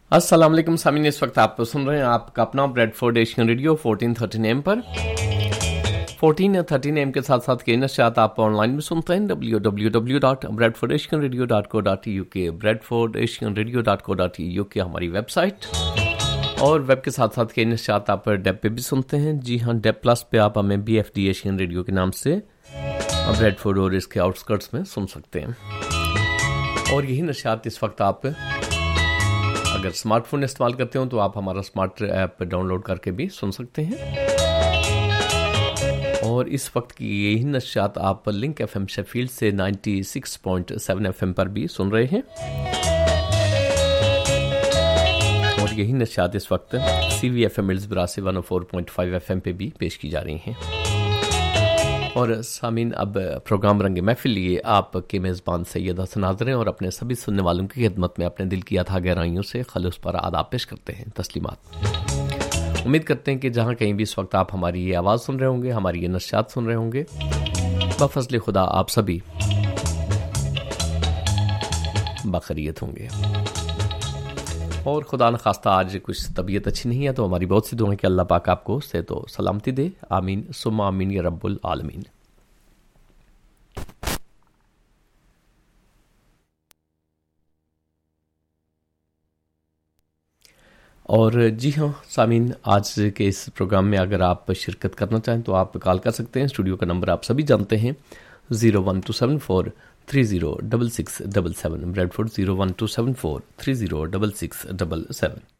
अस्सलाम वालेकुम सामीन, इस वक्त आप सुन रहे हैं आपका अपना ब्रेडफोर्ड एशियन रेडियो 1413 AM पर। 1413 AM के साथ साथ के नशात आप ऑनलाइन भी सुनते हैं www.bradfordasianradio.co.uk bradfordasianradio.co.uk हमारी वेबसाइट, और वेब के साथ साथ के नशात आप डेप पे भी सुनते हैं। जी हाँ, डेप प्लस पे आप हमें BFD एशियन रेडियो के नाम से ब्रेडफोर्ड और इसके आउटस्कर्ट्स में सुन सकते हैं। और यही नशात इस वक्त आप अगर स्मार्टफोन इस्तेमाल करते हो तो आप हमारा स्मार्ट ऐप डाउनलोड करके भी सुन सकते हैं। और इस वक्त की यही नशात आप लिंक FM शेफील्ड से 96.7 FM पर भी सुन रहे हैं। और यही नशात इस वक्त CVFM मिल्सबरा से 104.5 FM पे भी पेश की जा रही हैं। और सामीन, अब प्रोग्राम रंगे महफिल लिए आपके मेज़बान सैयद हसन हाज़िर हैं और अपने सभी सुनने वालों की खिदमत में अपने दिल की अथाह गहराइयों से खलूस पर आदाब पेश करते हैं, तस्लीमात। उम्मीद करते हैं कि जहाँ कहीं भी इस वक्त आप हमारी ये आवाज़ सुन रहे होंगे, हमारी ये नशात सुन रहे होंगे, बफज़ल खुदा आप सभी बखैरियत होंगे। और खुदा न खास्ता आज कुछ तबीयत अच्छी नहीं है तो हमारी बहुत सी दुआएं कि अल्लाह पाक आपको सेहत व सलामती दे। आमीन सुम्मा आमीन या रब्बुल आलमीन। और जी हाँ सामीन, आज के इस प्रोग्राम में अगर आप शिरकत करना चाहें तो आप कॉल कर सकते हैं। स्टूडियो का नंबर आप सभी जानते हैं, 01274306677 ब्रेडफोर्ड 01274306677।